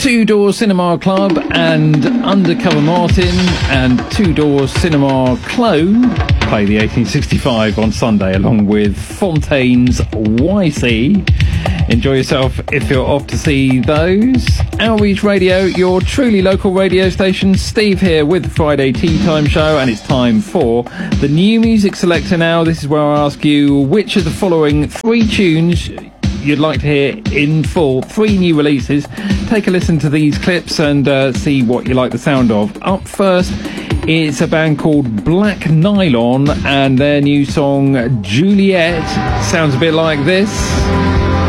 Two Door Cinema Club and Undercover Martin and Two Door Cinema Clone play the 1865 on Sunday along with Fontaine's YC. Enjoy yourself if you're off to see those. Outreach Radio, your truly local radio station. Steve here with the Friday Tea Time Show, and it's time for the new music selector now. This is where I ask you which of the following three tunes you'd like to hear in full. Three new releases. Take a listen to these clips and see what you like the sound of. Up first, it's a band called Black Nylon and their new song Juliet. Sounds a bit like this.